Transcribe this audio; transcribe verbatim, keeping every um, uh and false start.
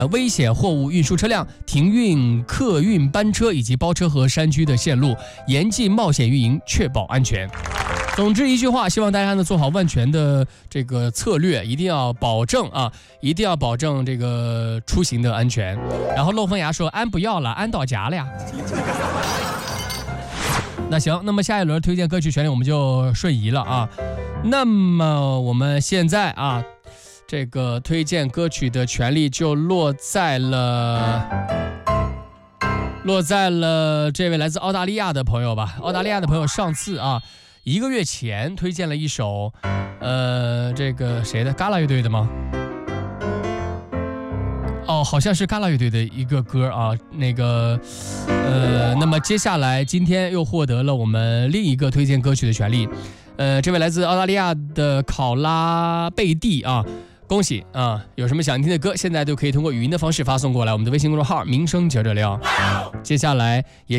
危险货物运输车辆、停运客运班车以及包车和山区的线路，严禁冒险运营，确保安全。总之一句话，希望大家呢做好万全的这个策略，一定要保证啊，一定要保证这个出行的安全。然后漏风牙说：“安不要了，安到家了呀。”那行，那么下一轮推荐歌曲权利我们就瞬移了啊。那么我们现在啊。这个推荐歌曲的权利就落在了落在了这位来自澳大利亚的朋友吧。澳大利亚的朋友上次啊，一个月前推荐了一首，呃，这个谁的？嘎啦乐队的吗？哦，好像是嘎啦乐队的一个歌啊。那个，呃，那么接下来今天又获得了我们另一个推荐歌曲的权利。呃，这位来自澳大利亚的考拉贝蒂啊。恭喜啊！有什么想听的歌，现在都可以通过语音的方式发送过来，我们的微信公众号“民生九九六”。接下来也